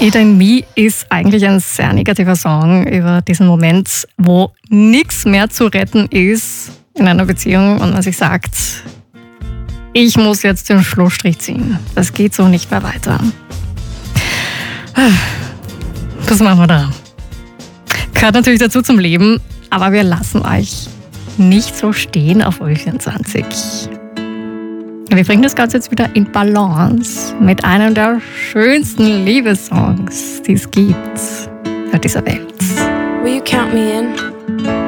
It and Me ist eigentlich ein sehr negativer Song über diesen Moment, wo nichts mehr zu retten ist in einer Beziehung und man sich sagt, ich muss jetzt den Schlussstrich ziehen. Das geht so nicht mehr weiter. Was machen wir da? Gehört natürlich dazu zum Leben, aber wir lassen euch nicht so stehen auf Ö24. Wir bringen das Ganze jetzt wieder in Balance mit einem der schönsten Liebessongs, die es gibt auf dieser Welt. Will you count me in?